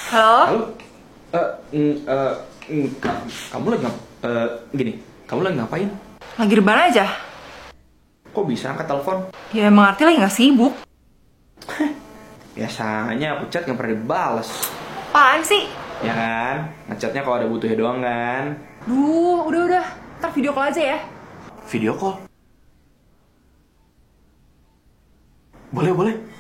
Halo? Halo? Eh, mm, eh, kamu lagi gini, kamu lagi ngapain? Lagi rebahan aja. Kok bisa angkat telepon? Ya emang arti lagi gak sibuk. Biasanya aku chat nggak pernah dibales. Apaan sih? Ya kan? Ngechatnya kalau ada butuhnya doang kan? Udah. Ntar video call aja ya. Video call? Boleh.